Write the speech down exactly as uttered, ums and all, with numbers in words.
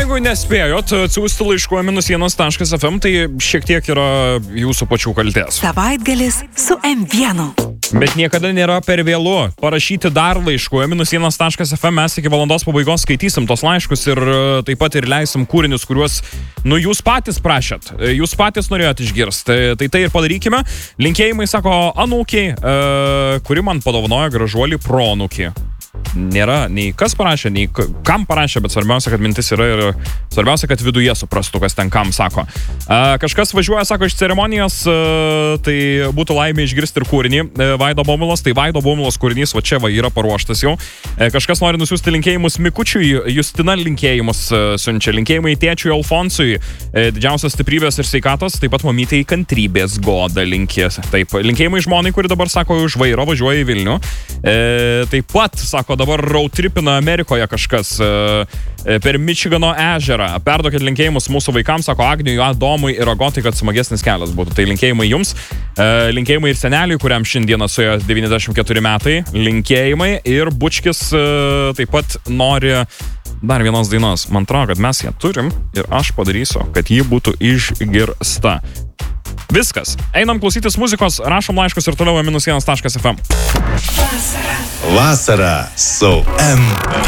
jeigu nespėjot atsiųsti laiškuoja minus vienas taškas ef em, tai šiek tiek yra jūsų pačių kaltės. Savaitgalis su em vienu. Bet niekada nėra per vėlu parašyti dar laiškuoja minus vienas taškas ef em. Mes iki valandos pabaigos skaitysim tos laiškus ir taip pat ir leisim kūrinius, kuriuos, nu, jūs patys prašėt. Jūs patys norėjot išgirsti. Tai tai ir padarykime. Linkėjimai, sako anūkiai, e, kuri man padovanojo gražuolį proanūkį. Nėra nei kas parašė, nei kam parašė, bet svarbiausia, kad mintis yra ir svarbiausia, kad viduje suprastų, kas ten kam sako. A, kažkas važiuoja, sako, iš ceremonijos, a, tai būtų laimė išgirsti ir kūrinį. E, Vaido Bomulas, tai Vaido Bomulas kūrinys, va čia va yra paruoštas jau. E, kažkas nori nusiųsti linkėjimus Mikučiui, Justina linkėjimus e, siunčia, linkėjimai tėčiui Alfonsui, e, didžiausios stiprybės ir sveikatos, taip pat mamytei kantrybės goda linkės. Taip, linkėjimai žmonai, kuri dabar, sako, už vairo važiuoja į Vilnių. E, taip pat, sako, dabar road tripina Amerikoje kažkas e, per Mičigano ežerą. Perduokit linkėjimus mūsų vaikams, sako Agniui, Adomui ir Agotai, kad smagesnis kelias būtų. Tai linkėjimai jums, e, linkėjimai ir seneliui, kuriam šiandieną suėjo devyniasdešimt keturi metai, linkėjimai ir Bučkis e, taip pat nori dar vienos dainos. Man atrodo, kad mes ją turim ir aš padarysiu, kad ji būtų išgirsta. Viskas. Einam klausytis muzikos, rašom laiškus ir toliau minus vienas taškas ef em. Vasara su em.